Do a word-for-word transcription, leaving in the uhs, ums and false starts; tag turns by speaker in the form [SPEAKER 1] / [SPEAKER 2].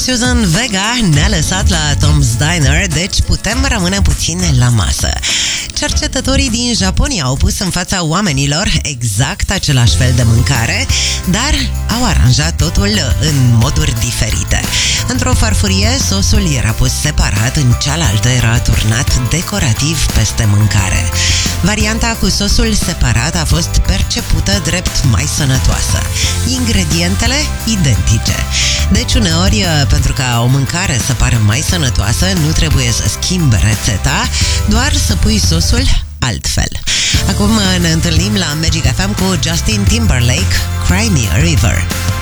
[SPEAKER 1] Susan Vega ne-a lăsat la Tom's Diner, deci putem rămâne puțin la masă. Cercetătorii din Japonia au pus în fața oamenilor exact același fel de mâncare, dar au aranjat totul în moduri diferite. Într-o farfurie, sosul era pus separat, în cealaltă era turnat decorativ peste mâncare. Varianta cu sosul separat a fost percepută drept mai sănătoasă. Ingredientele identice. Deci uneori, pentru ca o mâncare să pară mai sănătoasă, nu trebuie să schimbi rețeta, doar să pui sosul altfel. Acum ne întâlnim la Magic F M cu Justin Timberlake, Cry Me a River.